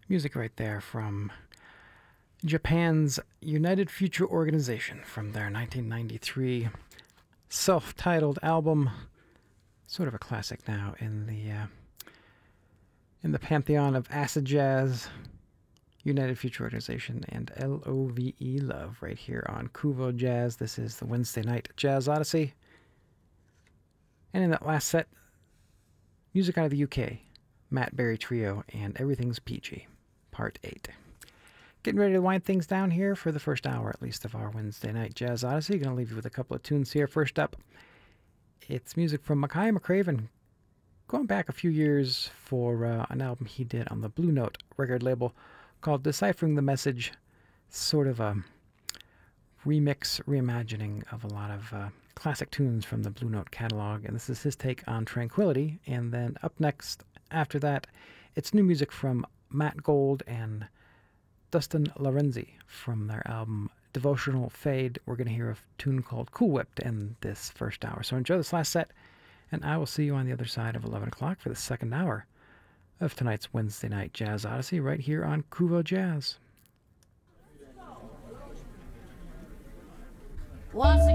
Music right there from Japan's United Future Organization from their 1993 self-titled album, sort of a classic now in the pantheon of acid jazz. United Future Organization and LOVE Love right here on Kuvo Jazz. This is the Wednesday night Jazz Odyssey. And in that last set, music out of the UK, Matt Berry Trio and Everything's Peachy, Part 8. Getting ready to wind things down here for the first hour, at least, of our Wednesday night Jazz Odyssey. Going to leave you with a couple of tunes here. First up, it's music from Makaya McCraven, going back a few years for an album he did on the Blue Note record label called Deciphering the Message, sort of a remix, reimagining of a lot of classic tunes from the Blue Note catalog. And this is his take on Tranquility. And then up next, after that, it's new music from Matt Gold and Dustin Lorenzi from their album Devotional Fade. We're going to hear a tune called Cool Whip to end this first hour. So enjoy this last set, and I will see you on the other side of 11 o'clock for the second hour of tonight's Wednesday night Jazz Odyssey right here on Kuvo Jazz. Once